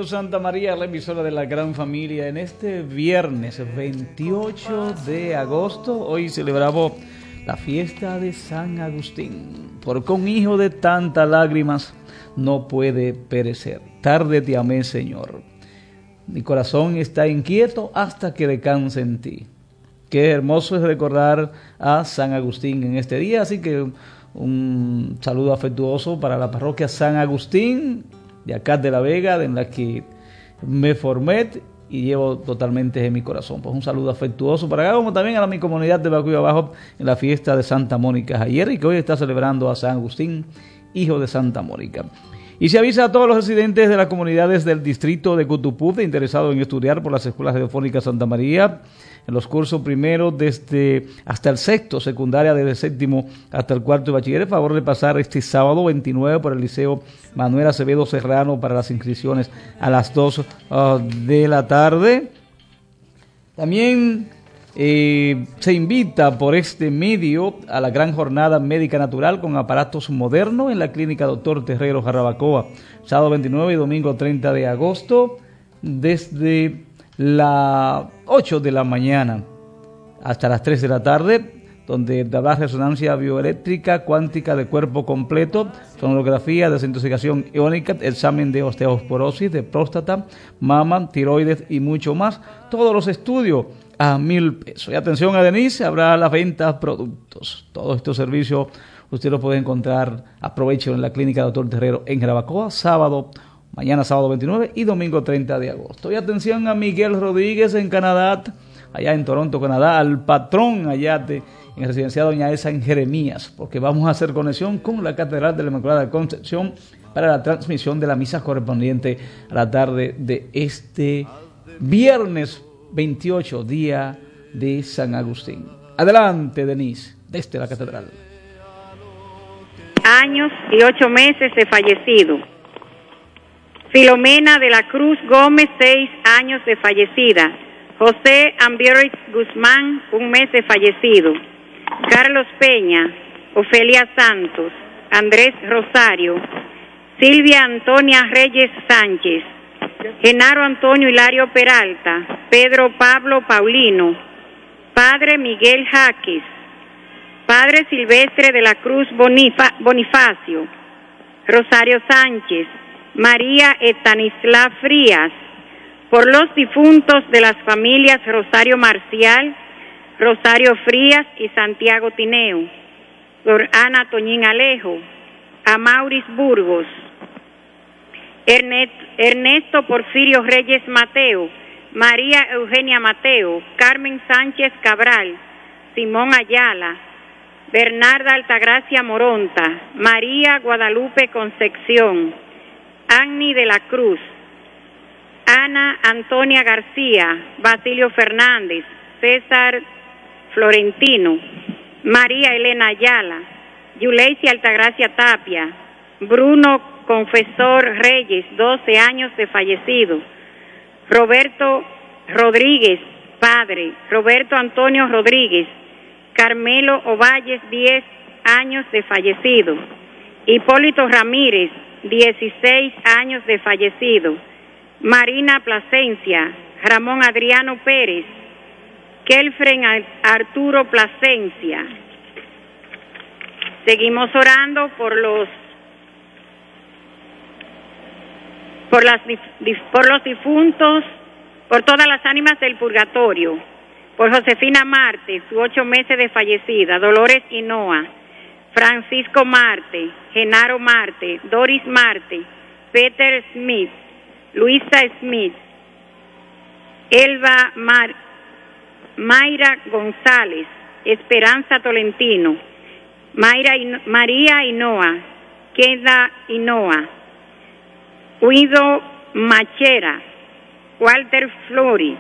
Radio Santa María, la emisora de la gran familia. En este viernes 28 de agosto, hoy celebramos la fiesta de San Agustín. Porque un hijo de tantas lágrimas no puede perecer. Tarde te amé, Señor. Mi corazón está inquieto hasta que descanse en ti. Qué hermoso es recordar a San Agustín en este día. Así que un saludo afectuoso para la parroquia San Agustín de acá de La Vega, en la que me formé y llevo totalmente en mi corazón. Pues un saludo afectuoso para acá, como también a mi comunidad de Bacuy Abajo en la fiesta de Santa Mónica ayer, y que hoy está celebrando a San Agustín, hijo de Santa Mónica. Y se avisa a todos los residentes de las comunidades del distrito de Cutupú interesados en estudiar por las escuelas radiofónicas Santa María, en los cursos primero hasta el sexto, secundaria desde el séptimo hasta el cuarto de bachiller. Favor de pasar este sábado 29 por el Liceo Manuel Acevedo Serrano para las inscripciones a las 2 de la tarde. También se invita por este medio a la gran jornada médica natural con aparatos modernos en la clínica Dr. Terrero Jarabacoa, sábado 29 y domingo 30 de agosto, desde las 8 de la mañana hasta las 3 de la tarde, donde dará resonancia bioeléctrica cuántica de cuerpo completo, sonografía, desintoxicación iónica, examen de osteoporosis, de próstata, mama, tiroides y mucho más. Todos los estudios a 1,000 pesos. Y atención a Denise, habrá la venta de productos. Todos estos servicios usted los puede encontrar, aprovecho, en la clínica Dr. Terrero en Jarabacoa, mañana sábado 29 y domingo 30 de agosto. Y atención a Miguel Rodríguez en Canadá, allá en Toronto, Canadá, al patrón allá en Residencia Doña Elsa en Jeremías, porque vamos a hacer conexión con la Catedral de la Inmaculada Concepción para la transmisión de la misa correspondiente a la tarde de este viernes 28, día de San Agustín. Adelante, Denise, desde la Catedral. Años y 8 meses de fallecido. Filomena de la Cruz Gómez, 6 años de fallecida. José Ambioris Guzmán, 1 mes de fallecido. Carlos Peña, Ofelia Santos, Andrés Rosario, Silvia Antonia Reyes Sánchez, Genaro Antonio Hilario Peralta, Pedro Pablo Paulino, Padre Miguel Jaques, Padre Silvestre de la Cruz Bonifacio, Rosario Sánchez, María Etanisla Frías, por los difuntos de las familias Rosario Marcial, Rosario Frías y Santiago Tineo, por Ana Toñín Alejo, Amauris Burgos, Ernesto Porfirio Reyes Mateo, María Eugenia Mateo, Carmen Sánchez Cabral, Simón Ayala, Bernarda Altagracia Moronta, María Guadalupe Concepción, Annie de la Cruz, Ana Antonia García, Basilio Fernández, César Florentino, María Elena Ayala, Yuleisi Altagracia Tapia, Bruno Confesor Reyes, 12 años de fallecido, Roberto Rodríguez, padre, Roberto Antonio Rodríguez, Carmelo Ovalles, 10 años de fallecido, Hipólito Ramírez, 16 años de fallecido, Marina Plasencia, Ramón Adriano Pérez, Kelfren Arturo Plasencia. Seguimos orando por los difuntos, por todas las ánimas del purgatorio, por Josefina Marte, sus 8 meses de fallecida, Dolores Hinoa, Francisco Marte, Genaro Marte, Doris Marte, Peter Smith, Luisa Smith, Elba Mayra González, Esperanza Tolentino, María Hinoa, Queda Hinoa, Guido Machera, Walter Flori,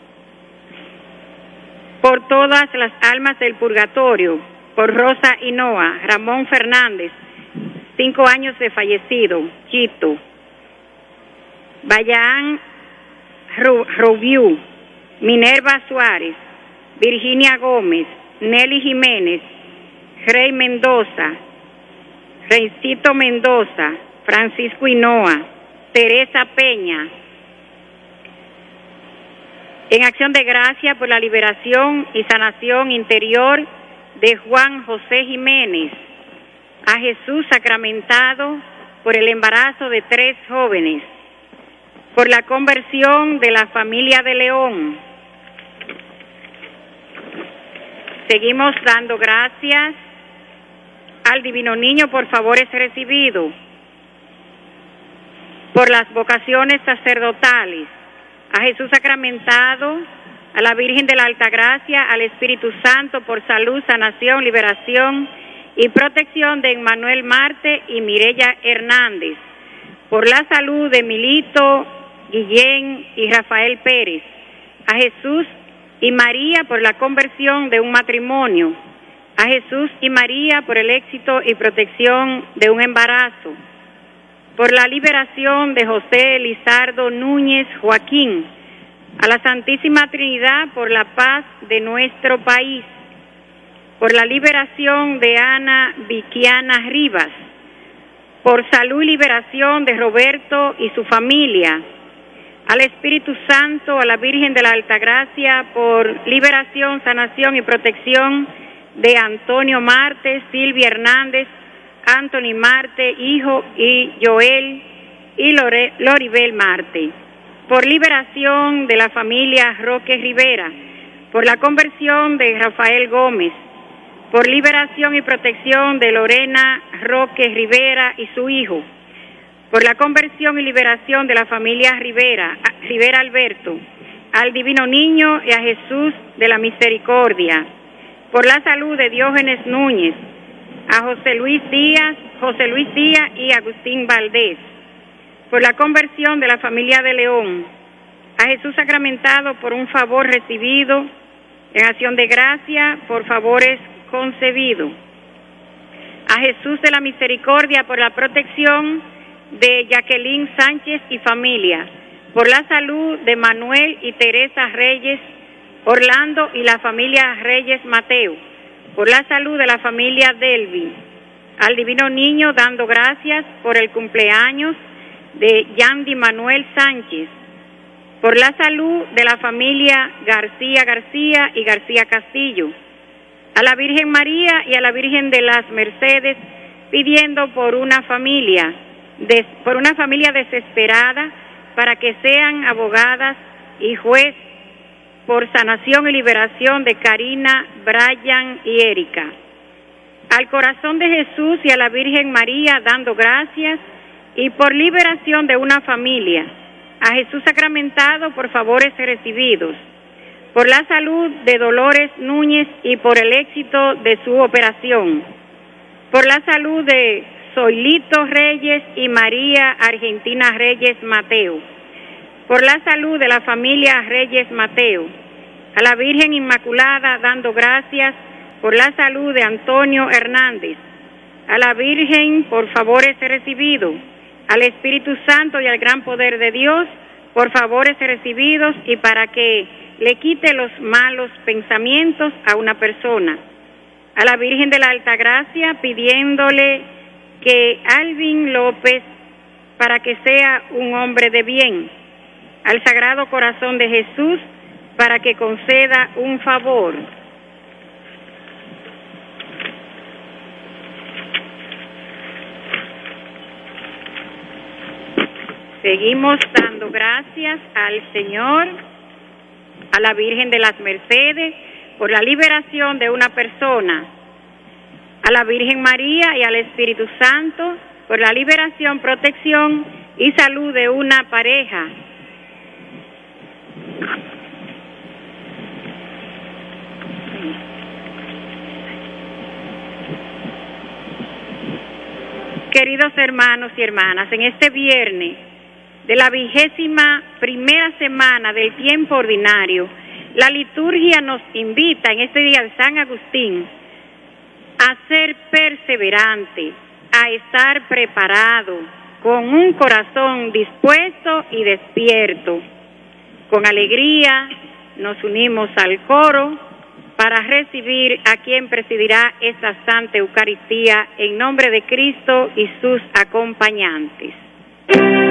por todas las almas del purgatorio, por Rosa Hinoa, Ramón Fernández, 5 años de fallecido, Chito, Bayán Rubiú, Minerva Suárez, Virginia Gómez, Nelly Jiménez, Rey Mendoza, Reicito Mendoza, Francisco Hinoa, Teresa Peña, En acción de gracia por la liberación y sanación interior de Juan José Jiménez. A Jesús sacramentado por el embarazo de 3 jóvenes. Por la conversión de la familia de León. Seguimos dando gracias al Divino Niño por favores recibidos. Por las vocaciones sacerdotales. A Jesús sacramentado, a la Virgen de la Altagracia, al Espíritu Santo por salud, sanación, liberación y protección de Emmanuel Marte y Mireya Hernández, por la salud de Milito, Guillén y Rafael Pérez. A Jesús y María por la conversión de un matrimonio. A Jesús y María por el éxito y protección de un embarazo. Por la liberación de José Lizardo Núñez Joaquín, a la Santísima Trinidad por la paz de nuestro país, por la liberación de Ana Viquiana Rivas, por salud y liberación de Roberto y su familia, al Espíritu Santo, a la Virgen de la Altagracia, por liberación, sanación y protección de Antonio Marte, Silvia Hernández, Anthony Marte, hijo, y Joel y Loribel Marte, por liberación de la familia Roque Rivera, por la conversión de Rafael Gómez, por liberación y protección de Lorena Roque Rivera y su hijo, por la conversión y liberación de la familia Rivera Alberto, al Divino Niño y a Jesús de la Misericordia, por la salud de Diógenes Núñez, a José Luis Díaz y Agustín Valdés, por la conversión de la familia de León, a Jesús sacramentado por un favor recibido, en acción de gracia por favores concebidos, a Jesús de la Misericordia por la protección de Jacqueline Sánchez y familia, por la salud de Manuel y Teresa Reyes Orlando y la familia Reyes Mateo, por la salud de la familia Delvi, al Divino Niño dando gracias por el cumpleaños de Yandy Manuel Sánchez, por la salud de la familia García y García Castillo, a la Virgen María y a la Virgen de las Mercedes, pidiendo por una familia desesperada para que sean abogadas y juez, por sanación y liberación de Karina, Brian y Erika. Al corazón de Jesús y a la Virgen María dando gracias y por liberación de una familia. A Jesús sacramentado por favores recibidos. Por la salud de Dolores Núñez y por el éxito de su operación. Por la salud de Zoilito Reyes y María Argentina Reyes Mateo. Por la salud de la familia Reyes Mateo, a la Virgen Inmaculada dando gracias por la salud de Antonio Hernández, a la Virgen por favores recibidos, al Espíritu Santo y al gran poder de Dios por favores recibidos y para que le quite los malos pensamientos a una persona, a la Virgen de la Altagracia pidiéndole que Alvin López para que sea un hombre de bien, al Sagrado Corazón de Jesús para que conceda un favor. Seguimos dando gracias al Señor, a la Virgen de las Mercedes, por la liberación de una persona, a la Virgen María y al Espíritu Santo, por la liberación, protección y salud de una pareja. Queridos hermanos y hermanas, en este viernes de la 21ª semana del tiempo ordinario, la liturgia nos invita en este día de San Agustín a ser perseverante, a estar preparado, con un corazón dispuesto y despierto. Con alegría nos unimos al coro para recibir a quien presidirá esta Santa Eucaristía en nombre de Cristo y sus acompañantes.